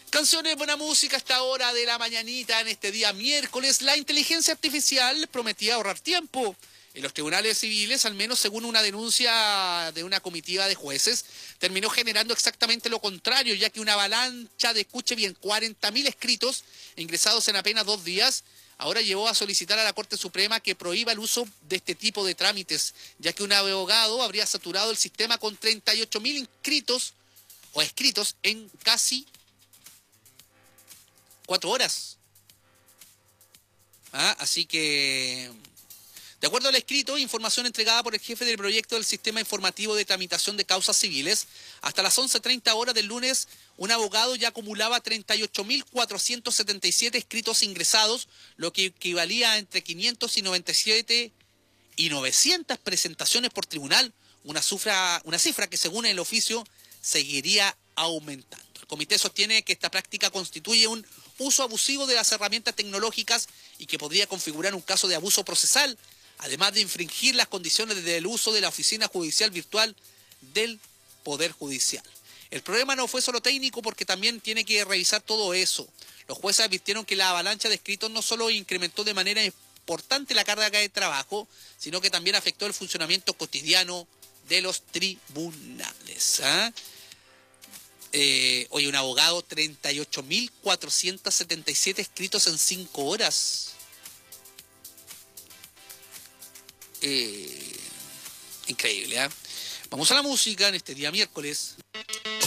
Canciones, buena música a esta hora de la mañanita en este día miércoles. La inteligencia artificial prometía ahorrar tiempo en los tribunales civiles, al menos según una denuncia de una comitiva de jueces, terminó generando exactamente lo contrario, ya que una avalancha de, escuche bien, 40.000 escritos ingresados en apenas 2 días, ahora llevó a solicitar a la Corte Suprema que prohíba el uso de este tipo de trámites, ya que un abogado habría saturado el sistema con 38.000 inscritos o escritos en casi 4 horas. Así que, de acuerdo al escrito, información entregada por el jefe del proyecto del Sistema Informativo de Tramitación de Causas Civiles, hasta las 11:30 horas del lunes, un abogado ya acumulaba 38.477 escritos ingresados, lo que equivalía a entre 500 y 97 y 900 presentaciones por tribunal, una cifra que según el oficio seguiría aumentando. El comité sostiene que esta práctica constituye un uso abusivo de las herramientas tecnológicas y que podría configurar un caso de abuso procesal, además de infringir las condiciones del uso de la oficina judicial virtual del Poder Judicial. El problema no fue solo técnico porque también tiene que revisar todo eso. Los jueces advirtieron que la avalancha de escritos no solo incrementó de manera importante la carga de trabajo, sino que también afectó el funcionamiento cotidiano de los tribunales. Oye, un abogado, 38.477 escritos en 5 horas. Increíble, Vamos a la música en este día miércoles.